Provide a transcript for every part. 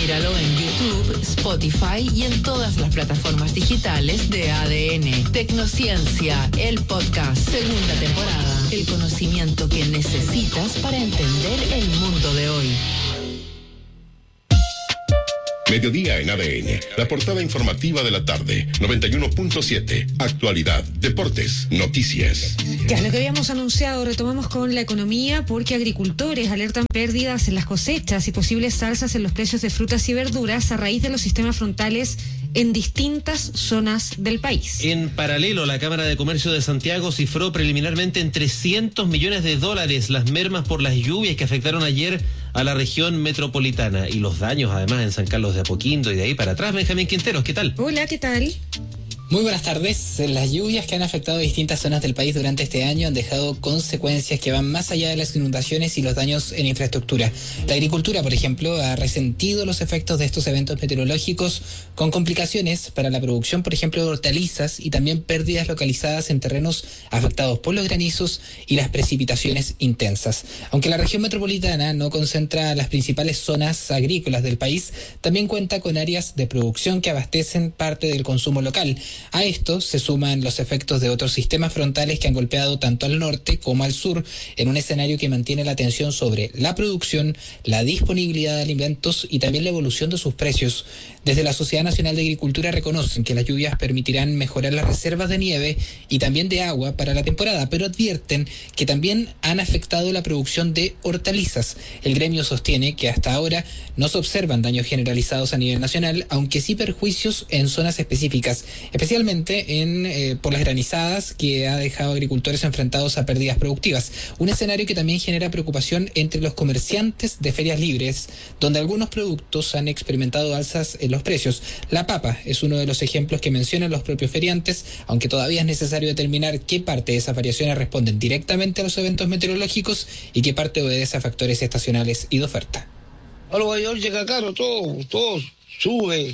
Míralo en YouTube, Spotify y en todas las plataformas digitales de ADN. Tecnociencia, el podcast, segunda temporada. El conocimiento que necesitas para entender el mundo de hoy. Mediodía en ADN, la portada informativa de la tarde, 91.7, actualidad, deportes, noticias. Ya, lo que habíamos anunciado, retomamos con la economía porque agricultores alertan pérdidas en las cosechas y posibles alzas en los precios de frutas y verduras a raíz de los sistemas frontales en distintas zonas del país. En paralelo, la Cámara de Comercio de Santiago cifró preliminarmente en $300 millones las mermas por las lluvias que afectaron ayer a la región metropolitana y los daños además en San Carlos de Apoquindo y de ahí para atrás. Benjamín Quinteros, ¿qué tal? Hola, ¿qué tal? Muy buenas tardes. Las lluvias que han afectado distintas zonas del país durante este año han dejado consecuencias que van más allá de las inundaciones y los daños en infraestructura. La agricultura, por ejemplo, ha resentido los efectos de estos eventos meteorológicos con complicaciones para la producción, por ejemplo, de hortalizas y también pérdidas localizadas en terrenos afectados por los granizos y las precipitaciones intensas. Aunque la región metropolitana no concentra las principales zonas agrícolas del país, también cuenta con áreas de producción que abastecen parte del consumo local. A esto se suman los efectos de otros sistemas frontales que han golpeado tanto al norte como al sur en un escenario que mantiene la atención sobre la producción, la disponibilidad de alimentos y también la evolución de sus precios. Desde la Sociedad Nacional de Agricultura reconocen que las lluvias permitirán mejorar las reservas de nieve y también de agua para la temporada, pero advierten que también han afectado la producción de hortalizas. El gremio sostiene que hasta ahora no se observan daños generalizados a nivel nacional, aunque sí perjuicios en zonas específicas, especialmente por las granizadas que ha dejado agricultores enfrentados a pérdidas productivas. Un escenario que también genera preocupación entre los comerciantes de ferias libres, donde algunos productos han experimentado alzas en los precios. La papa es uno de los ejemplos que mencionan los propios feriantes, aunque todavía es necesario determinar qué parte de esas variaciones responden directamente a los eventos meteorológicos y qué parte obedece a factores estacionales y de oferta. A los valladores llega caro, todos sube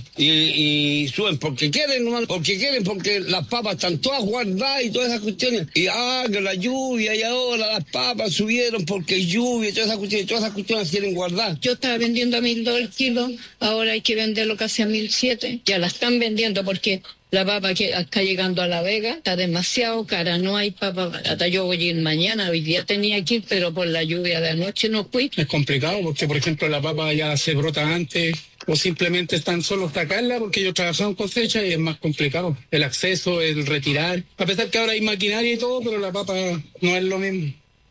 y suben porque quieren, porque las papas están todas guardadas y todas esas cuestiones. Y que la lluvia y ahora las papas subieron porque lluvia y todas esas cuestiones quieren guardar. Yo estaba vendiendo a $1,000 el kilo, ahora hay que venderlo casi a 1,700. Ya la están vendiendo porque la papa que está llegando a La Vega está demasiado cara, no hay papa barata. Yo voy a ir mañana, hoy día tenía que ir, pero por la lluvia de anoche no fui. Es complicado porque, por ejemplo, la papa ya se brota antes o simplemente están solo sacarla porque ellos trabajan cosecha y es más complicado. El acceso, el retirar. A pesar que ahora hay maquinaria y todo, pero la papa no es lo mismo.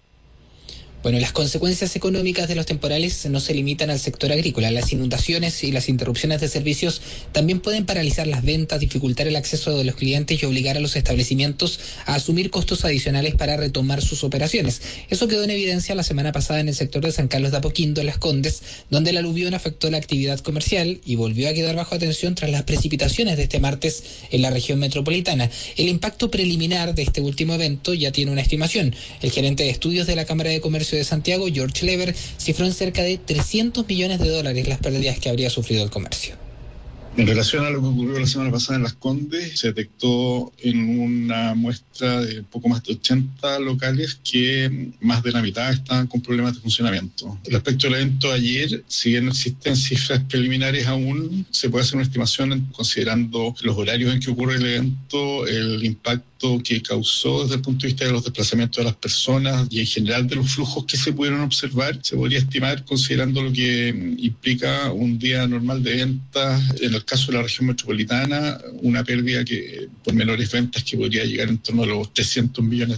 Bueno, las consecuencias económicas de los temporales no se limitan al sector agrícola. Las inundaciones y las interrupciones de servicios también pueden paralizar las ventas, dificultar el acceso de los clientes y obligar a los establecimientos a asumir costos adicionales para retomar sus operaciones. Eso quedó en evidencia la semana pasada en el sector de San Carlos de Apoquindo, en Las Condes, donde el aluvión afectó la actividad comercial y volvió a quedar bajo atención tras las precipitaciones de este martes en la región metropolitana. El impacto preliminar de este último evento ya tiene una estimación. El gerente de estudios de la Cámara de Comercio de Santiago, George Lever, cifró en cerca de $300 millones las pérdidas que habría sufrido el comercio. En relación a lo que ocurrió la semana pasada en Las Condes, se detectó en una muestra de poco más de 80 locales que más de la mitad estaban con problemas de funcionamiento. Respecto al evento de ayer, si bien no existen cifras preliminares aún, se puede hacer una estimación considerando los horarios en que ocurre el evento, el impacto que causó desde el punto de vista de los desplazamientos de las personas y en general de los flujos que se pudieron observar. Se podría estimar, considerando lo que implica un día normal de ventas, en el caso de la región metropolitana, una pérdida que por menores ventas que podría llegar en torno a los $300 millones.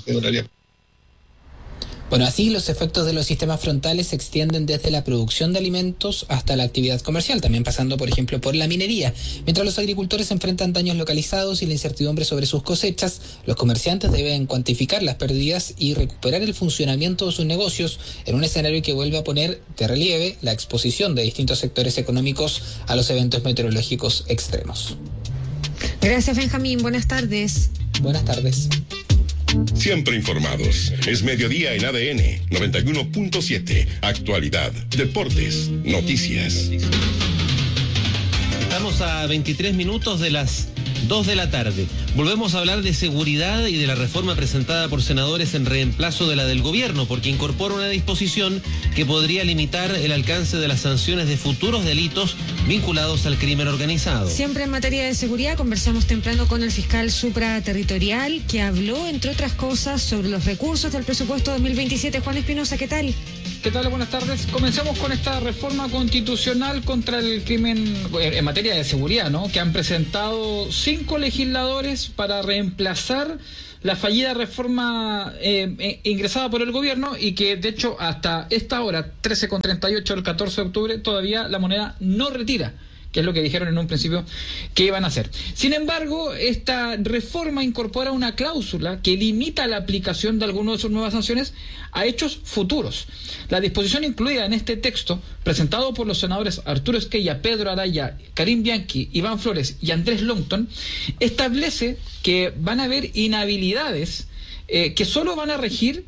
Bueno, así los efectos de los sistemas frontales se extienden desde la producción de alimentos hasta la actividad comercial, también pasando, por ejemplo, por la minería. Mientras los agricultores enfrentan daños localizados y la incertidumbre sobre sus cosechas, los comerciantes deben cuantificar las pérdidas y recuperar el funcionamiento de sus negocios en un escenario que vuelve a poner de relieve la exposición de distintos sectores económicos a los eventos meteorológicos extremos. Gracias, Benjamín. Buenas tardes. Buenas tardes. Siempre informados. Es mediodía en ADN 91.7. Actualidad, deportes, noticias. Estamos a 23 minutos de las 2 de la tarde. Volvemos a hablar de seguridad y de la reforma presentada por senadores en reemplazo de la del gobierno, porque incorpora una disposición que podría limitar el alcance de las sanciones de futuros delitos vinculados al crimen organizado. Siempre en materia de seguridad, conversamos temprano con el fiscal supraterritorial, que habló, entre otras cosas, sobre los recursos del presupuesto 2027. Juan Espinosa, ¿qué tal? ¿Qué tal? Buenas tardes. Comencemos con esta reforma constitucional contra el crimen en materia de seguridad, ¿no? Que han presentado 5 legisladores para reemplazar la fallida reforma ingresada por el gobierno y que, de hecho, hasta esta hora, 13:38 del 14 de octubre, todavía la moneda no retira, que es lo que dijeron en un principio que iban a hacer. Sin embargo, esta reforma incorpora una cláusula que limita la aplicación de algunas de sus nuevas sanciones a hechos futuros. La disposición incluida en este texto, presentado por los senadores Arturo Esquella, Pedro Araya, Karim Bianchi, Iván Flores y Andrés Longton, establece que van a haber inhabilidades que solo van a regir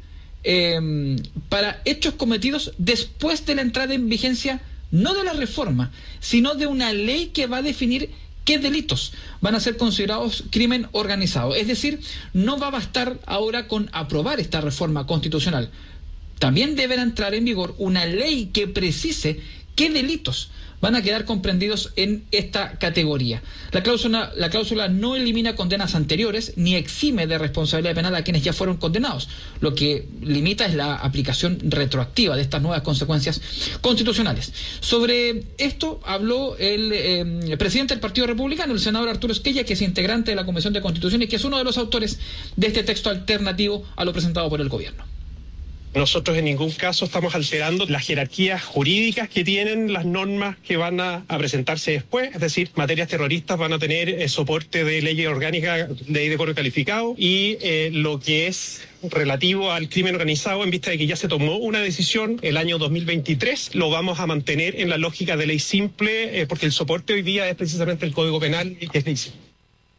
para hechos cometidos después de la entrada en vigencia no de la reforma, sino de una ley que va a definir qué delitos van a ser considerados crimen organizado. Es decir, no va a bastar ahora con aprobar esta reforma constitucional. También deberá entrar en vigor una ley que precise qué delitos van a quedar comprendidos en esta categoría. La cláusula no elimina condenas anteriores ni exime de responsabilidad penal a quienes ya fueron condenados. Lo que limita es la aplicación retroactiva de estas nuevas consecuencias constitucionales. Sobre esto habló el presidente del Partido Republicano, el senador Arturo Esquella, que es integrante de la Comisión de Constitución y que es uno de los autores de este texto alternativo a lo presentado por el gobierno. Nosotros en ningún caso estamos alterando las jerarquías jurídicas que tienen las normas que van a presentarse después, es decir, materias terroristas van a tener soporte de ley orgánica, ley de cobro calificado, y lo que es relativo al crimen organizado, en vista de que ya se tomó una decisión el año 2023, lo vamos a mantener en la lógica de ley simple, porque el soporte hoy día es precisamente el Código Penal, que es ley simple.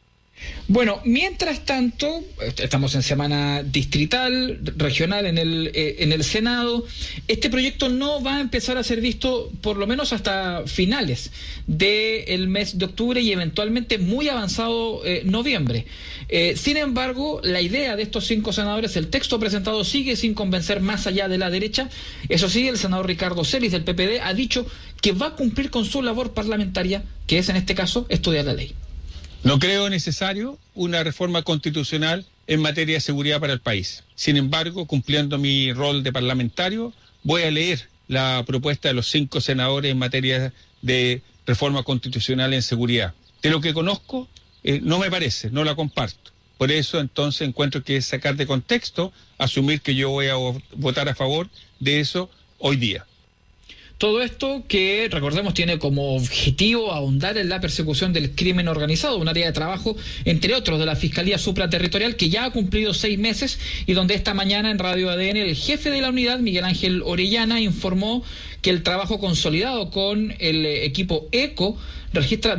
Bueno, mientras tanto, estamos en semana distrital, regional en el Senado. Este proyecto no va a empezar a ser visto por lo menos hasta finales del mes de octubre y eventualmente muy avanzado noviembre. Sin embargo, la idea de estos 5 senadores, el texto presentado sigue sin convencer más allá de la derecha. Eso sí, el senador Ricardo Celis del PPD ha dicho que va a cumplir con su labor parlamentaria, que es en este caso estudiar la ley. No creo necesario una reforma constitucional en materia de seguridad para el país. Sin embargo, cumpliendo mi rol de parlamentario, voy a leer la propuesta de los 5 senadores en materia de reforma constitucional en seguridad. De lo que conozco, no me parece, no la comparto. Por eso, entonces, encuentro que es sacar de contexto, asumir que yo voy a votar a favor de eso hoy día. Todo esto que, recordemos, tiene como objetivo ahondar en la persecución del crimen organizado, un área de trabajo, entre otros, de la Fiscalía Supraterritorial, que ya ha cumplido 6 meses y donde esta mañana en Radio ADN el jefe de la unidad, Miguel Ángel Orellana, informó que el trabajo consolidado con el equipo ECO registra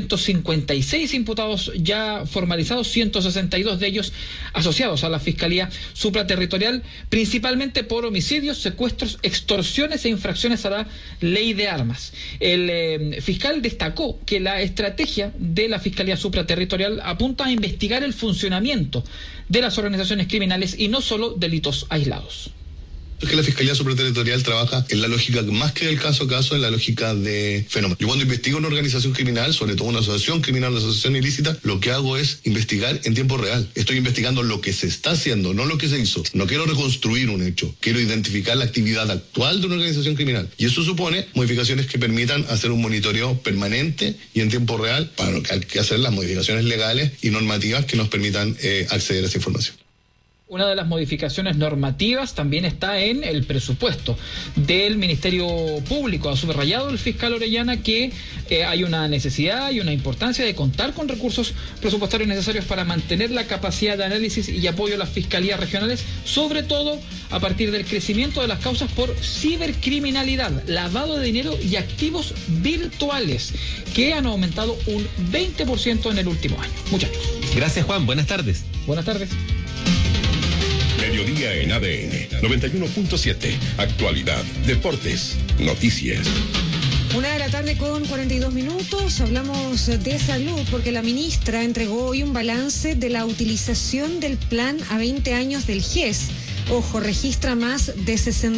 256 imputados ya formalizados, 162 de ellos asociados a la Fiscalía Supraterritorial, principalmente por homicidios, secuestros, extorsiones e infracciones a la ley de armas. El fiscal destacó que la estrategia de la Fiscalía Supraterritorial apunta a investigar el funcionamiento de las organizaciones criminales y no solo delitos aislados. Es que la Fiscalía Supraterritorial trabaja en la lógica, más que del caso a caso, en la lógica de fenómeno. Yo cuando investigo una organización criminal, sobre todo una asociación criminal, una asociación ilícita, lo que hago es investigar en tiempo real. Estoy investigando lo que se está haciendo, no lo que se hizo. No quiero reconstruir un hecho, quiero identificar la actividad actual de una organización criminal. Y eso supone modificaciones que permitan hacer un monitoreo permanente y en tiempo real, para lo que hay que hacer las modificaciones legales y normativas que nos permitan acceder a esa información. Una de las modificaciones normativas también está en el presupuesto del Ministerio Público. Ha subrayado el fiscal Orellana que hay una necesidad y una importancia de contar con recursos presupuestarios necesarios para mantener la capacidad de análisis y apoyo a las fiscalías regionales, sobre todo a partir del crecimiento de las causas por cibercriminalidad, lavado de dinero y activos virtuales, que han aumentado un 20% en el último año. Muchachos. Gracias, Juan. Buenas tardes. Buenas tardes. Mediodía en ADN 91.7. Actualidad, deportes, noticias. 1:42 p.m. Hablamos de salud porque la ministra entregó hoy un balance de la utilización del plan a 20 años del GES. Ojo, registra más de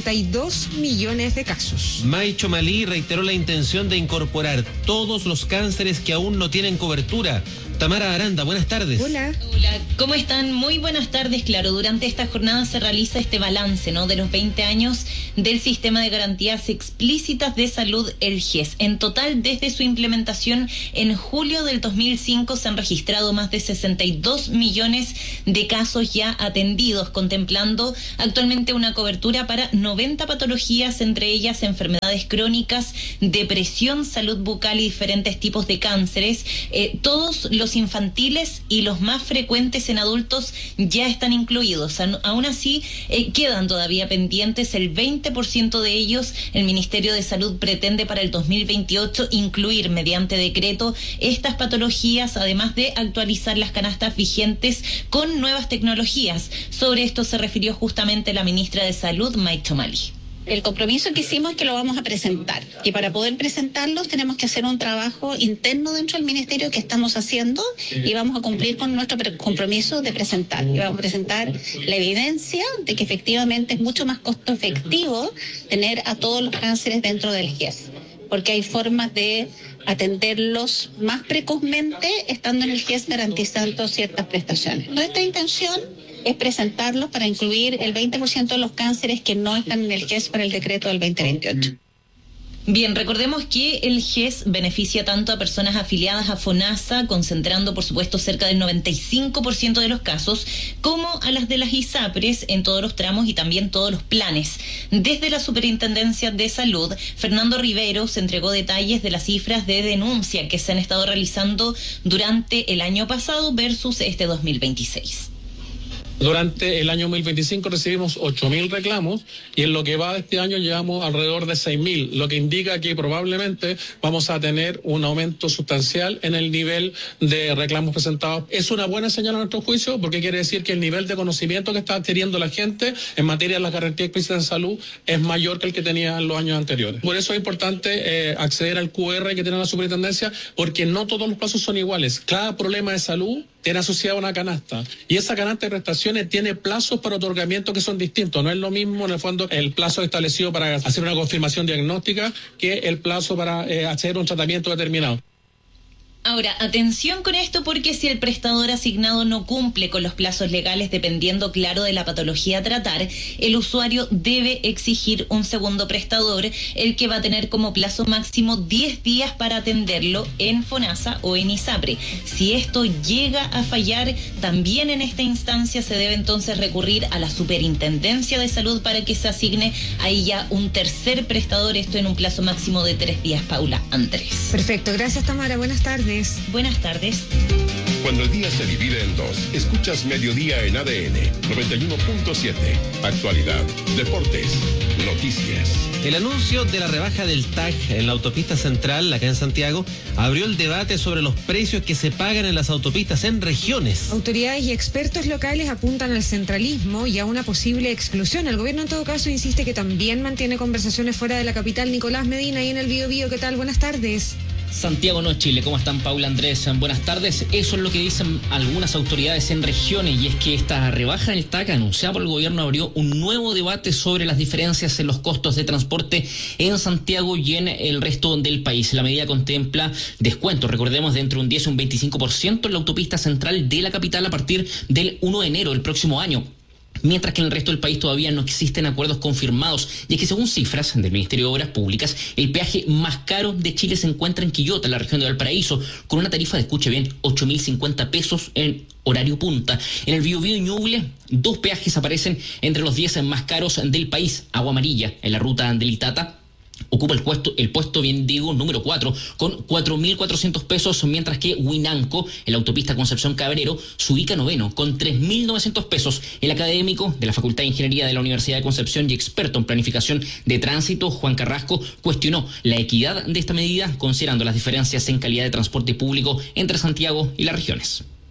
62 millones de casos. May Chomalí reiteró la intención de incorporar todos los cánceres que aún no tienen cobertura. Tamara Aranda, buenas tardes. Hola. Hola, ¿cómo están? Muy buenas tardes. Claro, durante esta jornada se realiza este balance, ¿no?, de los 20 años del Sistema de Garantías Explícitas de Salud, el GES. En total, desde su implementación en julio del 2005, se han registrado más de 62 millones de casos ya atendidos, contemplando actualmente una cobertura para 90 patologías, entre ellas enfermedades crónicas, depresión, salud bucal y diferentes tipos de cánceres. Todos los infantiles y los más frecuentes en adultos ya están incluidos. Aún así, quedan todavía pendientes el 20% de ellos. El Ministerio de Salud pretende para el 2028 incluir mediante decreto estas patologías, además de actualizar las canastas vigentes con nuevas tecnologías. Sobre esto se refirió justamente la ministra de Salud, May Chomalí. El compromiso que hicimos es que lo vamos a presentar, y para poder presentarlos tenemos que hacer un trabajo interno dentro del ministerio que estamos haciendo, y vamos a cumplir con nuestro compromiso de presentar. Y vamos a presentar la evidencia de que efectivamente es mucho más costo efectivo tener a todos los cánceres dentro del GES, porque hay formas de atenderlos más precozmente estando en el GES garantizando ciertas prestaciones. Nuestra intención es presentarlos para incluir el 20% de los cánceres que no están en el GES para el decreto del 2028. Bien, recordemos que el GES beneficia tanto a personas afiliadas a FONASA, concentrando por supuesto cerca del 95% de los casos, como a las de las ISAPRES en todos los tramos y también todos los planes. Desde la Superintendencia de Salud, Fernando Rivero se entregó detalles de las cifras de denuncia que se han estado realizando durante el año pasado versus este 2026. Durante el año 2025 recibimos 8.000 reclamos y en lo que va de este año llevamos alrededor de 6.000, lo que indica que probablemente vamos a tener un aumento sustancial en el nivel de reclamos presentados. Es una buena señal a nuestro juicio, porque quiere decir que el nivel de conocimiento que está adquiriendo la gente en materia de las garantías explícitas en salud es mayor que el que tenía en los años anteriores. Por eso es importante acceder al QR que tiene la superintendencia, porque no todos los plazos son iguales. Cada problema de salud tiene asociada una canasta, y esa canasta de prestaciones tiene plazos para otorgamiento que son distintos. No es lo mismo, en el fondo, el plazo establecido para hacer una confirmación diagnóstica que el plazo para hacer un tratamiento determinado. Ahora, atención con esto, porque si el prestador asignado no cumple con los plazos legales, dependiendo, claro, de la patología a tratar, el usuario debe exigir un segundo prestador, el que va a tener como plazo máximo 10 días para atenderlo en FONASA o en ISAPRE. Si esto llega a fallar, también en esta instancia se debe entonces recurrir a la Superintendencia de Salud para que se asigne ahí ya un tercer prestador, esto en un plazo máximo de 3 días, Paula Andrés. Perfecto, gracias Tamara, buenas tardes. Buenas tardes. Cuando el día se divide en dos, escuchas Mediodía en ADN 91.7. Actualidad, deportes, noticias. El anuncio de la rebaja del TAC en la autopista central, acá en Santiago, abrió el debate sobre los precios que se pagan en las autopistas en regiones. Autoridades y expertos locales apuntan al centralismo y a una posible exclusión. El gobierno, en todo caso, insiste que también mantiene conversaciones fuera de la capital. Nicolás Medina, ahí en el Biobío, ¿qué tal? Buenas tardes. Santiago, no Chile. ¿Cómo están, Paula Andrés? Buenas tardes. Eso es lo que dicen algunas autoridades en regiones, y es que esta rebaja del TAC anunciada por el gobierno abrió un nuevo debate sobre las diferencias en los costos de transporte en Santiago y en el resto del país. La medida contempla descuentos, recordemos, de entre un 10 y un 25% en la autopista central de la capital a partir del 1 de enero del próximo año. Mientras que en el resto del país todavía no existen acuerdos confirmados, y es que según cifras del Ministerio de Obras Públicas, el peaje más caro de Chile se encuentra en Quillota, en la región de Valparaíso, con una tarifa de, escuche bien, 8.050 pesos en horario punta. En el Biobío y Ñuble, 2 peajes aparecen entre los 10 más caros del país. Agua Amarilla, en la ruta del Itata, ocupa el puesto, bien digo, número 4, con 4.400 pesos, mientras que Huinanco, en la autopista Concepción Cabrero, se ubica noveno, con 3.900 pesos. El académico de la Facultad de Ingeniería de la Universidad de Concepción y experto en planificación de tránsito, Juan Carrasco, cuestionó la equidad de esta medida, considerando las diferencias en calidad de transporte público entre Santiago y las regiones.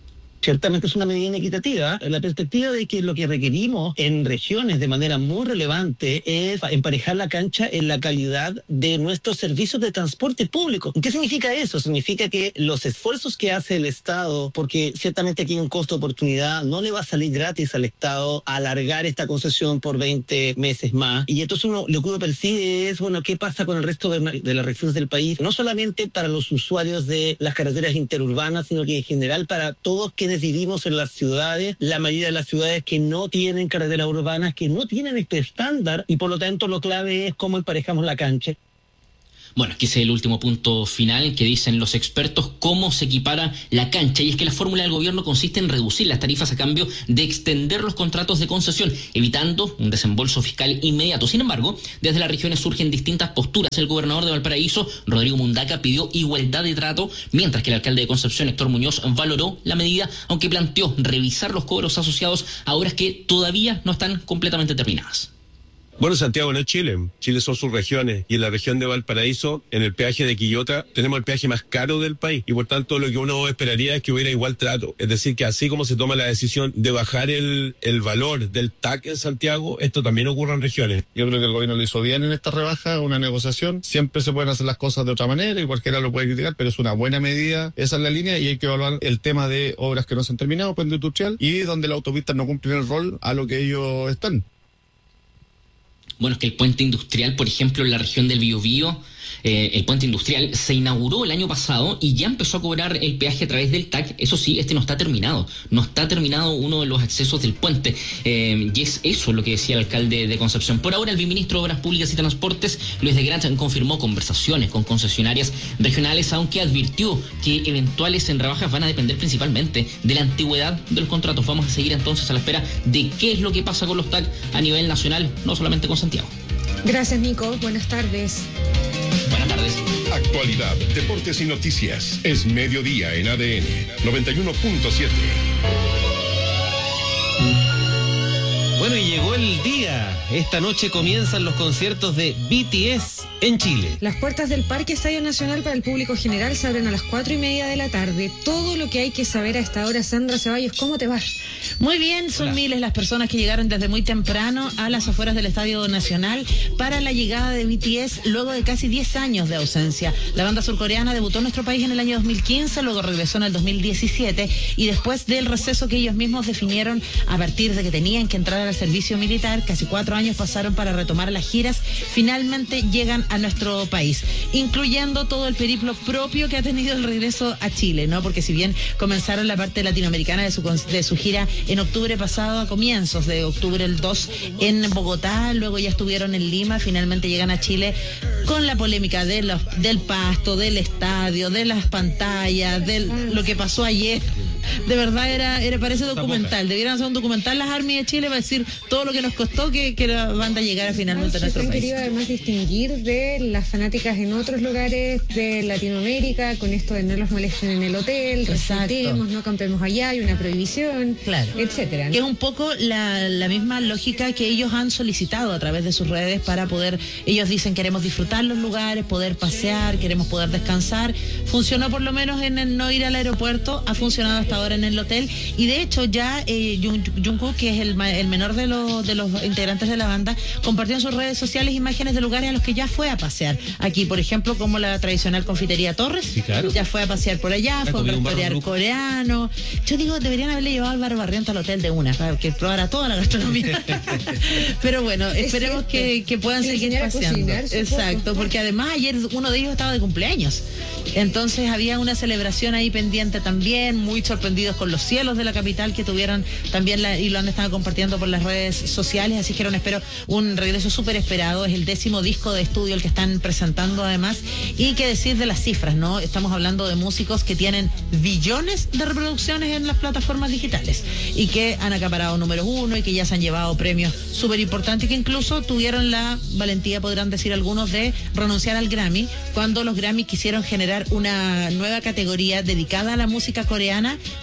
Ciertamente es una medida inequitativa, en la perspectiva de que lo que requerimos en regiones de manera muy relevante es emparejar la cancha en la calidad de nuestros servicios de transporte público. ¿Qué significa eso? Significa que los esfuerzos que hace el Estado, porque ciertamente aquí hay un costo de oportunidad, no le va a salir gratis al Estado alargar esta concesión por 20 meses más. Y entonces lo que uno percibe es, bueno, ¿qué pasa con el resto de las regiones del país? No solamente para los usuarios de las carreteras interurbanas, sino que en general para todos quienes vivimos en las ciudades, la mayoría de las ciudades que no tienen carreteras urbanas, que no tienen este estándar, y por lo tanto lo clave es cómo emparejamos la cancha. Bueno, aquí es el último punto final que dicen los expertos cómo se equipara la cancha, y es que la fórmula del gobierno consiste en reducir las tarifas a cambio de extender los contratos de concesión, evitando un desembolso fiscal inmediato. Sin embargo, desde las regiones surgen distintas posturas. El gobernador de Valparaíso, Rodrigo Mundaca, pidió igualdad de trato, mientras que el alcalde de Concepción, Héctor Muñoz, valoró la medida, aunque planteó revisar los cobros asociados a obras que todavía no están completamente terminadas. Bueno, Santiago no es Chile. Chile son sus regiones. Y en la región de Valparaíso, en el peaje de Quillota, tenemos el peaje más caro del país. Y por tanto, lo que uno esperaría es que hubiera igual trato. Es decir, que así como se toma la decisión de bajar el valor del TAC en Santiago, esto también ocurre en regiones. Yo creo que el gobierno lo hizo bien en esta rebaja, una negociación. Siempre se pueden hacer las cosas de otra manera y cualquiera lo puede criticar, pero es una buena medida. Esa es la línea, y hay que evaluar el tema de obras que no se han terminado, puente industrial, y donde las autopistas no cumplen el rol a lo que ellos están. Bueno, es que el puente industrial, por ejemplo, en la región del Biobío, el puente industrial se inauguró el año pasado y ya empezó a cobrar el peaje a través del TAC. Eso sí, no está terminado. No está terminado uno de los accesos del puente. Y es eso lo que decía el alcalde de Concepción. Por ahora, el viceministro de Obras Públicas y Transportes, Luis de Grancha, confirmó conversaciones con concesionarias regionales, aunque advirtió que eventuales rebajas van a depender principalmente de la antigüedad de los contratos. Vamos a seguir entonces a la espera de qué es lo que pasa con los TAC a nivel nacional, no solamente con Santiago. Gracias, Nico. Buenas tardes. Buenas tardes. Actualidad, deportes y noticias. Es mediodía en ADN 91.7. Bueno, y llegó el día. Esta noche comienzan los conciertos de BTS en Chile. Las puertas del Parque Estadio Nacional para el público general se abren a las 4:30 de la tarde. Todo lo que hay que saber a esta hora. Sandra Ceballos, ¿cómo te va? Muy bien, son miles las personas que llegaron desde muy temprano a las afueras del Estadio Nacional para la llegada de BTS luego de casi 10 años de ausencia. La banda surcoreana debutó en nuestro país en el año 2015, luego regresó en el 2017 y después del receso que ellos mismos definieron a partir de que tenían que entrar al servicio militar, casi 4 años pasaron para retomar las giras, finalmente llegan a nuestro país, incluyendo todo el periplo propio que ha tenido el regreso a Chile, ¿no? Porque si bien comenzaron la parte latinoamericana de su gira en octubre pasado, a comienzos de octubre, el 2 en Bogotá, luego ya estuvieron en Lima, finalmente llegan a Chile con la polémica del pasto, del estadio, de las pantallas, de lo que pasó ayer. De verdad parece documental, debieran hacer un documental las Army de Chile para decir todo lo que nos costó que la banda llegara finalmente a nuestro país. Se han querido además distinguir de las fanáticas en otros lugares de Latinoamérica con esto de no los molesten en el hotel, respetemos, no campemos allá, hay una prohibición, claro, etcétera, ¿no? Que es un poco la misma lógica que ellos han solicitado a través de sus redes para poder, ellos dicen queremos disfrutar los lugares, poder pasear, queremos poder descansar. Funcionó por lo menos en el no ir al aeropuerto, ha funcionado hasta ahora en el hotel, y de hecho ya Jungkook, que es el menor de los integrantes de la banda, compartió en sus redes sociales imágenes de lugares a los que ya fue a pasear. Aquí, por ejemplo, como la tradicional confitería Torres, sí, claro, ya fue a pasear por allá, fue a un restaurante coreano. Yo digo, deberían haberle llevado al Álvaro Barrientos al hotel de una, para que probara toda la gastronomía. Pero bueno, esperemos que puedan seguir paseando. Exacto, porque además ayer uno de ellos estaba de cumpleaños. Entonces había una celebración ahí pendiente también, muy sorprendidos con los cielos de la capital que tuvieron también y lo han estado compartiendo por las redes sociales, así que espero un regreso súper esperado. Es el 10º disco de estudio el que están presentando además, y qué decir de las cifras, ¿no? Estamos hablando de músicos que tienen billones de reproducciones en las plataformas digitales y que han acaparado número 1 y que ya se han llevado premios súper importantes, que incluso tuvieron la valentía, podrán decir algunos, de renunciar al Grammy cuando los Grammy quisieron generar una nueva categoría dedicada a la música coreana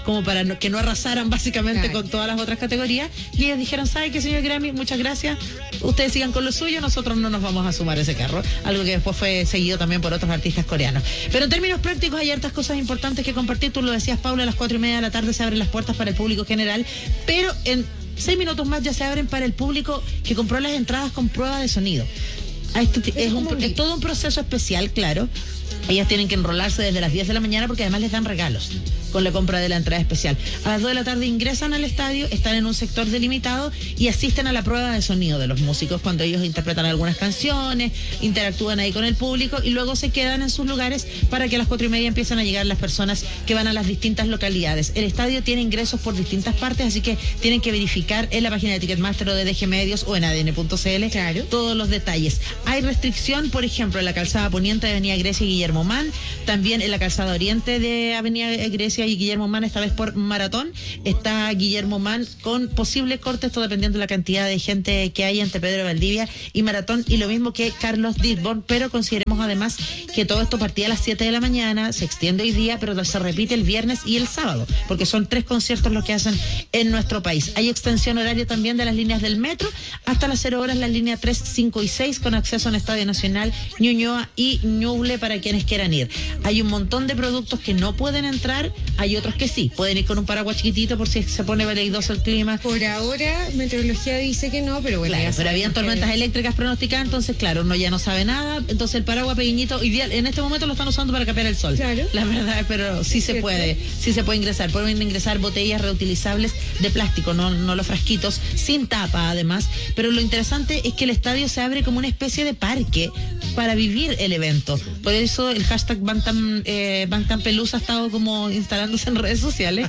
como para que no arrasaran básicamente con todas las otras categorías, y ellos dijeron, ¿sabe qué, señor Grammy? Muchas gracias, ustedes sigan con lo suyo, nosotros no nos vamos a sumar a ese carro, algo que después fue seguido también por otros artistas coreanos. Pero en términos prácticos hay hartas cosas importantes que compartir. Tú lo decías, Paula, a las 4:30 de la tarde se abren las puertas para el público general, pero en 6 minutos más ya se abren para el público que compró las entradas con prueba de sonido. Esto es todo un proceso especial, claro. Ellas tienen que enrolarse desde las 10 de la mañana porque además les dan regalos con la compra de la entrada especial. A las 2 de la tarde ingresan al estadio, están en un sector delimitado y asisten a la prueba de sonido de los músicos cuando ellos interpretan algunas canciones, interactúan ahí con el público y luego se quedan en sus lugares para que a las 4:30 empiezan a llegar las personas que van a las distintas localidades. El estadio tiene ingresos por distintas partes, así que tienen que verificar en la página de Ticketmaster o de DG Medios o en adn.cl todos los detalles. Hay restricción, por ejemplo, en la calzada poniente de Avenida Grecia y Guillermo Mann, también en la calzada oriente de Avenida Grecia y Guillermo Mann, esta vez por Maratón, está Guillermo Mann con posible corte, esto dependiendo de la cantidad de gente que hay entre Pedro Valdivia y Maratón, y lo mismo que Carlos Didborn, pero consideremos además que todo esto partía a las 7 de la mañana, se extiende hoy día, pero se repite el viernes y el sábado, porque son 3 conciertos los que hacen en nuestro país. Hay extensión horaria también de las líneas del metro, hasta las 0 horas las líneas 3, 5 y 6, con acceso en Estadio Nacional, Ñuñoa y Ñuble para quienes quieran ir. Hay un montón de productos que no pueden entrar, hay otros que sí, pueden ir con un paraguas chiquitito por si se pone veleidoso el clima. Por ahora, meteorología dice que no, pero bueno. Claro, pero habían tormentas eléctricas pronosticadas, entonces claro, uno ya no sabe nada, entonces el paraguas pequeñito, hoy día, en este momento lo están usando para capear el sol. Claro. La verdad, pero sí se puede ingresar. Pueden ingresar botellas reutilizables de plástico, no los frasquitos, sin tapa además, pero lo interesante es que el estadio se abre como una especie de parque para vivir el evento. Por eso el hashtag Bantampelusa ha estado como instalándose en redes sociales,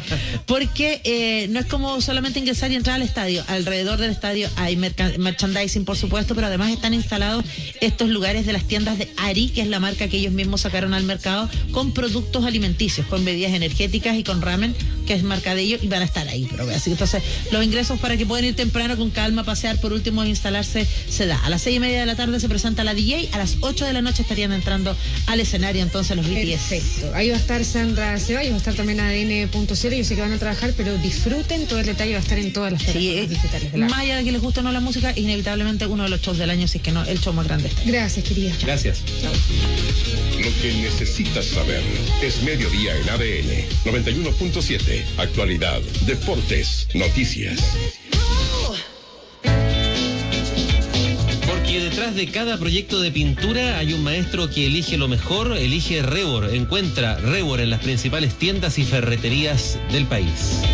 porque no es como solamente ingresar y entrar al estadio. Alrededor del estadio hay merchandising, por supuesto, pero además están instalados estos lugares de las tiendas de Ari, que es la marca que ellos mismos sacaron al mercado, con productos alimenticios, con bebidas energéticas y con ramen, que es marca de ellos, y van a estar ahí. Pero así, entonces, los ingresos para que puedan ir temprano con calma, pasear, por último instalarse, se da. A las 6:30 de la tarde se presenta la DJ, a las 8 de la noche estarían entrando al escenario entonces los BTS. Perfecto. Ahí va a estar Sandra Ceballos, va a estar también ADN.cl, yo sé que van a trabajar, pero disfruten, todo el detalle va a estar en todas las plataformas digitales. Más allá de que les guste o no la música, inevitablemente uno de los shows del año, si es que no, el show más grande está. Gracias, querida. Gracias. Chao. Lo que necesitas saber es Mediodía en ADN 91.7. Actualidad, deportes, noticias. Porque detrás de cada proyecto de pintura hay un maestro que elige lo mejor, elige Rebor. Encuentra Rebor en las principales tiendas y ferreterías del país.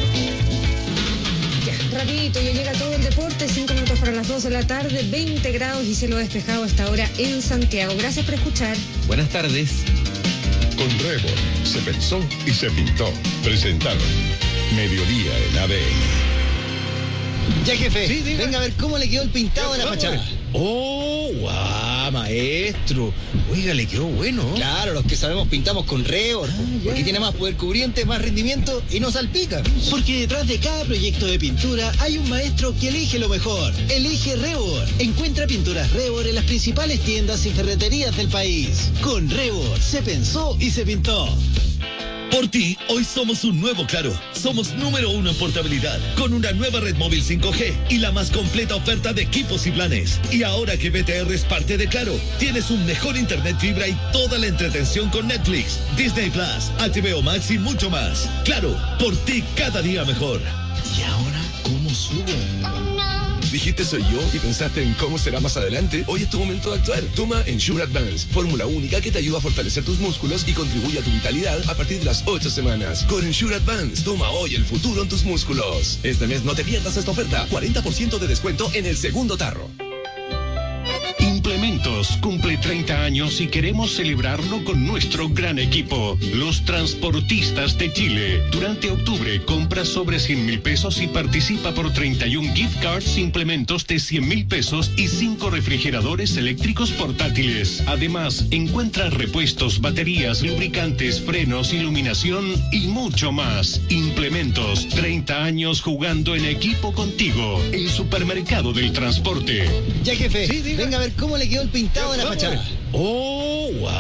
Rapidito, ya llega todo el deporte, 5 minutos para las 2 de la tarde, 20 grados y cielo despejado hasta ahora en Santiago. Gracias por escuchar. Buenas tardes. Con Rebor se pensó y se pintó. Presentaron Mediodía en ADN. Ya, jefe, venga a ver cómo le quedó el pintado de la fachada. ¡Oh, guau, maestro! Oiga, le quedó bueno. Claro, los que sabemos pintamos con Rebor, porque tiene más poder cubriente, más rendimiento y no salpica. Porque detrás de cada proyecto de pintura hay un maestro que elige lo mejor. Elige Rebor. Encuentra pinturas Rebor en las principales tiendas y ferreterías del país. Con Rebor se pensó y se pintó. Por ti, hoy somos un nuevo Claro. Somos número 1 en portabilidad, con una nueva red móvil 5G y la más completa oferta de equipos y planes. Y ahora que BTR es parte de Claro, tienes un mejor internet fibra y toda la entretención con Netflix, Disney Plus, HBO Max y mucho más. Claro, por ti cada día mejor. ¿Y ahora cómo subo? ¿Dijiste soy yo y pensaste en cómo será más adelante? Hoy es tu momento de actuar. Toma Ensure Advance, fórmula única que te ayuda a fortalecer tus músculos y contribuye a tu vitalidad a partir de las 8 semanas. Con Ensure Advance, toma hoy el futuro en tus músculos. Este mes no te pierdas esta oferta. 40% de descuento en el segundo tarro. Implementos cumple 30 años y queremos celebrarlo con nuestro gran equipo, los Transportistas de Chile. Durante octubre, compra sobre 100,000 pesos y participa por 31 gift cards Implementos de 100,000 pesos y 5 refrigeradores eléctricos portátiles. Además, encuentra repuestos, baterías, lubricantes, frenos, iluminación y mucho más. Implementos, 30 años jugando en equipo contigo. El supermercado del transporte. Ya, jefe, venga a ver cómo le quedó el pintado de la fachada. ¡Oh, guau,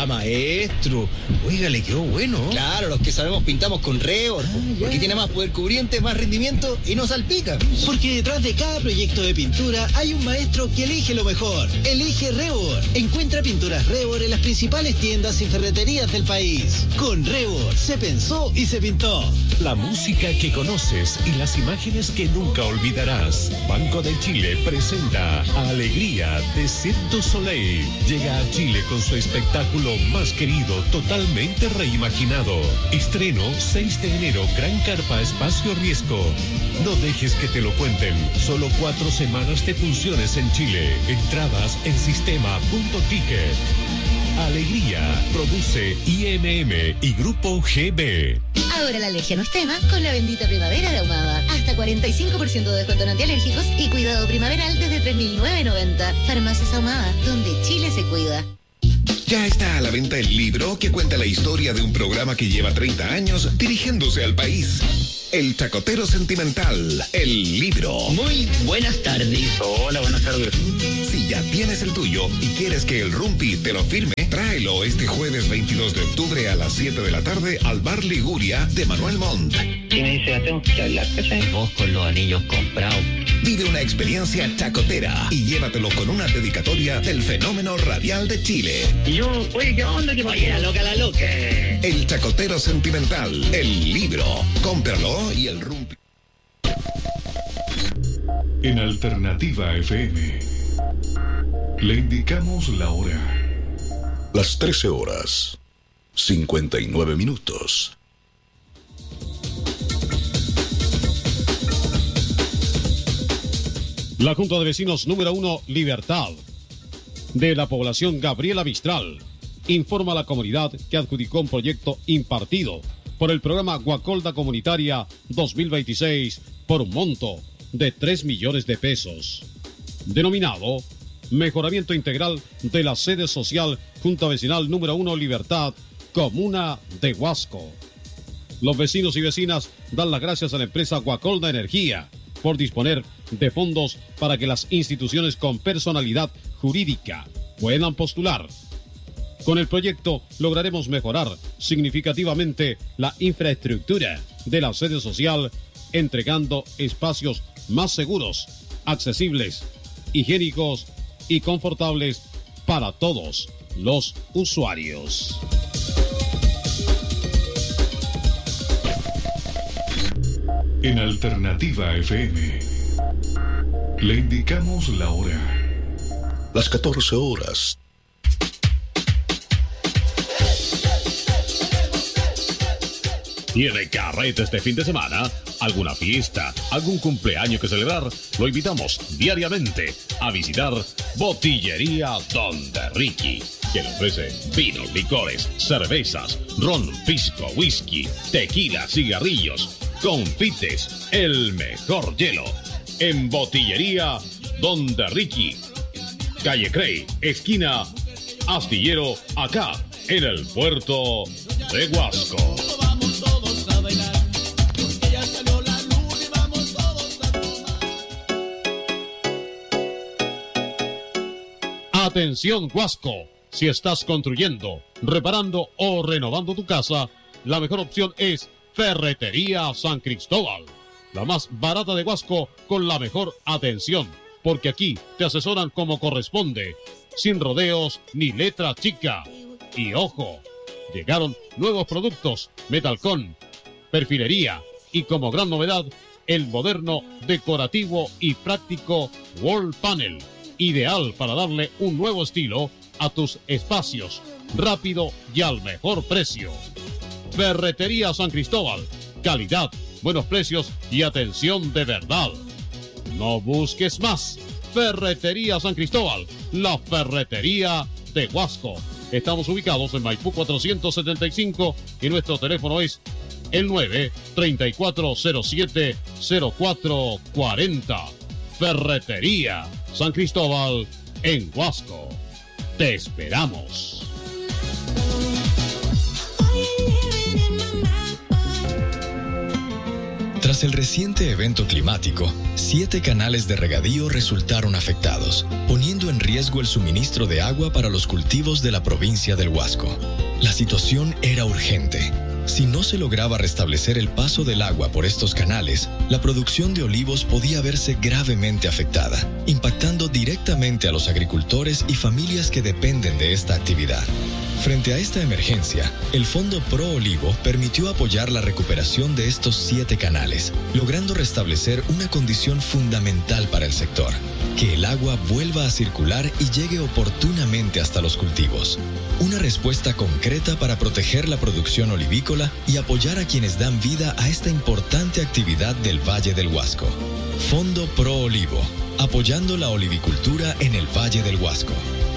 Ah, maestro. Oiga, le quedó bueno. Claro, los que sabemos pintamos con Rebord, porque tiene más poder cubriente, más rendimiento y no salpica. Porque detrás de cada proyecto de pintura hay un maestro que elige lo mejor. Elige Rebord. Encuentra pinturas Rebord en las principales tiendas y ferreterías del país. Con Rebord se pensó y se pintó. La música que conoces y las imágenes que nunca olvidarás. Banco de Chile presenta Alegría de Cirque du Soleil. Llega a Chile con su espectáculo más querido, totalmente reimaginado. Estreno 6 de enero, Gran Carpa, Espacio Riesgo. No dejes que te lo cuenten. Solo 4 semanas de funciones en Chile. Entradas en sistema.ticket. Alegría produce IMM y Grupo GB. Ahora la alergia no es tema con la bendita primavera de Ahumada. Hasta 45% de descuento en antialérgicos y cuidado primaveral desde 3.990. Farmacias Ahumada, donde Chile se cuida. Ya está a la venta el libro que cuenta la historia de un programa que lleva 30 años dirigiéndose al país. El Chacotero Sentimental, el libro. Muy buenas tardes. Hola, buenas tardes. Si ya tienes el tuyo y quieres que el Rumpi te lo firme, tráelo este jueves 22 de octubre a las 7 de la tarde al Bar Liguria de Manuel Montt. Y me dice, tengo que hablar, ¿cachai? Vos con los anillos comprados. Vive una experiencia chacotera y llévatelo con una dedicatoria del fenómeno radial de Chile. Y yo, oye, ¿qué onda? ¿Qué pasa? Oye, la loca. El Chacotero Sentimental, el libro. Cómpralo y el Rumpi. En Alternativa FM le indicamos la hora. Las 13 horas, 59 minutos. La Junta de Vecinos número 1, Libertad, de la población Gabriela Mistral, informa a la comunidad que adjudicó un proyecto impartido por el programa Guacolda Comunitaria 2026 por un monto de 3 millones de pesos, denominado Mejoramiento Integral de la Sede Social Junta Vecinal número 1, Libertad, Comuna de Huasco. Los vecinos y vecinas dan las gracias a la empresa Guacolda Energía por disponer de fondos para que las instituciones con personalidad jurídica puedan postular. Con el proyecto lograremos mejorar significativamente la infraestructura de la sede social, entregando espacios más seguros, accesibles, higiénicos y confortables para todos los usuarios. En Alternativa FM le indicamos la hora. Las 14 horas. ¿Tiene carrete este fin de semana? ¿Alguna fiesta? ¿Algún cumpleaños que celebrar? Lo invitamos diariamente a visitar Botillería Donde Ricky, que le ofrece vinos, licores, cervezas, ron, pisco, whisky, tequila, cigarrillos, confites, el mejor hielo. En Botillería Donde Ricky, calle Crey, esquina Astillero, acá en el puerto de Huasco. Atención Huasco, si estás construyendo, reparando o renovando tu casa, la mejor opción es Ferretería San Cristóbal, la más barata de Huasco con la mejor atención, porque aquí te asesoran como corresponde, sin rodeos ni letra chica. Y ojo, llegaron nuevos productos, metalcón, perfilería y como gran novedad, el moderno, decorativo y práctico wall panel, ideal para darle un nuevo estilo a tus espacios, rápido y al mejor precio. Ferretería San Cristóbal, calidad, buenos precios y atención de verdad. No busques más. Ferretería San Cristóbal, la ferretería de Huasco. Estamos ubicados en Maipú 475 y nuestro teléfono es el 9-3407-0440. Ferretería San Cristóbal en Huasco. Te esperamos. Tras Tras el reciente evento climático, 7 canales de regadío resultaron afectados, poniendo en riesgo el suministro de agua para los cultivos de la provincia del Huasco. La situación era urgente. Si no se lograba restablecer el paso del agua por estos canales, la producción de olivos podía verse gravemente afectada, impactando directamente a los agricultores y familias que dependen de esta actividad. Frente a esta emergencia, el Fondo Pro Olivo permitió apoyar la recuperación de estos 7 canales, logrando restablecer una condición fundamental para el sector: que el agua vuelva a circular y llegue oportunamente hasta los cultivos. Una respuesta concreta para proteger la producción olivícola y apoyar a quienes dan vida a esta importante actividad del Valle del Huasco. Fondo Pro Olivo, apoyando la olivicultura en el Valle del Huasco.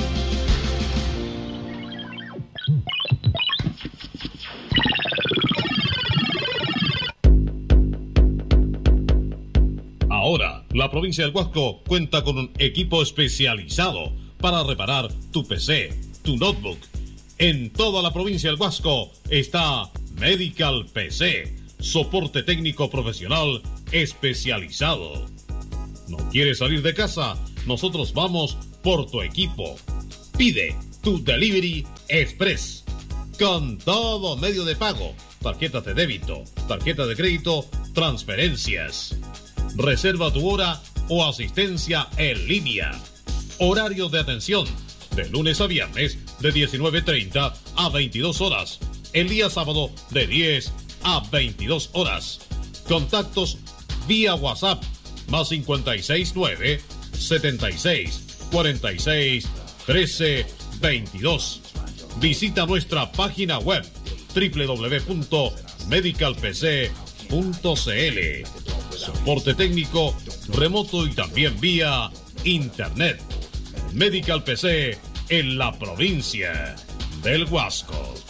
Ahora, la provincia del Huasco cuenta con un equipo especializado para reparar tu PC, tu notebook. En toda la provincia del Huasco está Medical PC, soporte técnico profesional especializado. ¿No quieres salir de casa? Nosotros vamos por tu equipo. Pide tu Delivery Express con todo medio de pago: tarjetas de débito, tarjeta de crédito, transferencias. Reserva tu hora o asistencia en línea. Horario de atención: de lunes a viernes de 19:30 a 22 horas. El día sábado de 10 a 22 horas. Contactos vía WhatsApp más 569 76 46 13 22. Visita nuestra página web www.medicalpc.cl. Soporte técnico remoto y también vía internet. Medical PC en la provincia del Huasco.